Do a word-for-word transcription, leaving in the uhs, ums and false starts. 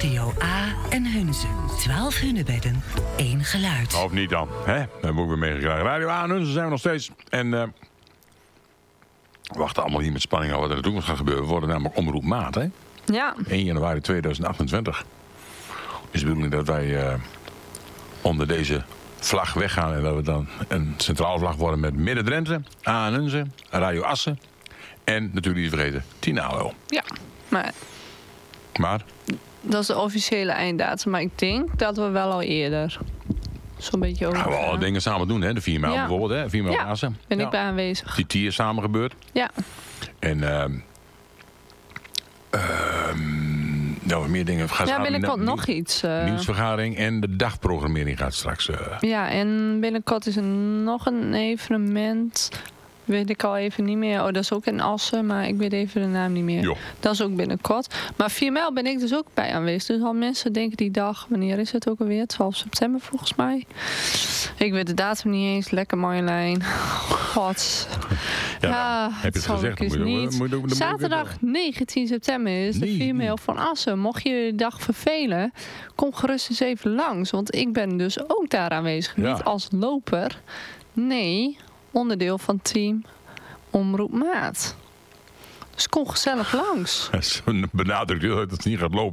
Radio A en Hunze. twaalf hunebedden, één geluid. Of niet dan, hè? Dat heb ik ook weer meegekregen. Radio A en Hunze zijn we nog steeds. En uh, we wachten allemaal hier met spanning af wat er natuurlijk gaat gebeuren. We worden namelijk Omroep Maat, hè? Ja. één januari tweeduizend achtentwintig. Is de bedoeling dat wij uh, onder deze vlag weggaan. En dat we dan een centrale vlag worden met Midden-Drenthe, A en Hunze, Radio Assen. En natuurlijk niet vergeten, tien A L O. Ja, maar... Maar? Dat is de officiële einddatum. Maar ik denk dat we wel al eerder zo'n beetje over... Gaan we alle dingen samen doen, hè? De vier maal ja. bijvoorbeeld, hè? vier maal ja, Assen. ben ja. ik bij aanwezig. Die tier samen gebeurd. Ja. En... Uh, uh, nou, meer dingen. Gaan ja, samen, binnenkort nieuw, nog iets. Uh... Nieuwsvergadering en de dagprogrammering gaat straks... Uh... Ja, en binnenkort is er nog een evenement... Weet ik al even niet meer. Oh, dat is ook in Assen, maar ik weet even de naam niet meer. Jo. Dat is ook binnenkort. Maar vier mijl ben ik dus ook bij aanwezig. Dus al mensen denken die dag, wanneer is het ook alweer? twaalf september volgens mij. Ik weet de datum niet eens. Lekker Marjolein. God. Ja, ja, heb je het gezegd? Dus moet je, niet. moet je, moet je, Zaterdag negentien september is de nee, vier mijl nee. van Assen. Mocht je de dag vervelen, kom gerust eens even langs. Want ik ben dus ook daar aanwezig. Ja. Niet als loper. Nee, onderdeel van het team Omroep Maat. Dus kom gezellig langs. benadrukt heel dat het niet gaat lopen.